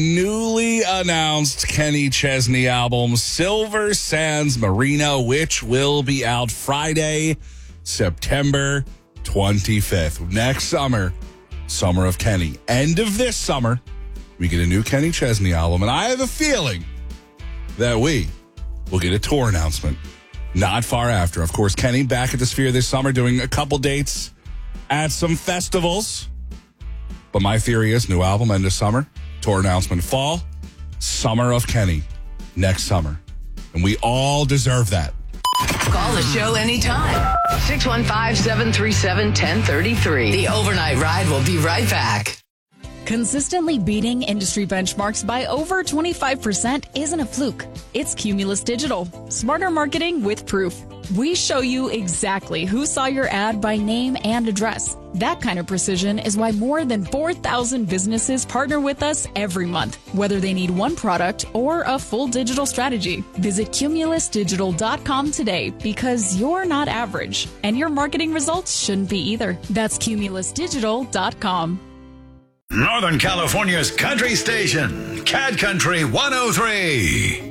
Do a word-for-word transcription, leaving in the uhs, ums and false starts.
Newly announced Kenny Chesney album, Silver Sands Marina, which will be out Friday, September twenty-fifth. Next summer, Summer of Kenny. End of this summer, we get a new Kenny Chesney album, and I have a feeling that we will get a tour announcement not far after. Of course, Kenny back at the Sphere this summer doing a couple dates at some festivals. But my theory is new album end of summer, tour announcement fall, Summer of Kenny next summer. And we all deserve that. Call the show anytime. six one five, seven three seven, one zero three three. The Overnight Ride will be right back. Consistently beating industry benchmarks by over twenty-five percent isn't a fluke. It's Cumulus Digital. Smarter marketing with proof. We show you exactly who saw your ad by name and address. That kind of precision is why more than four thousand businesses partner with us every month, whether they need one product or a full digital strategy. Visit cumulus digital dot com today because you're not average, and your marketing results shouldn't be either. That's cumulus digital dot com. Northern California's country station, Cat Country one oh three.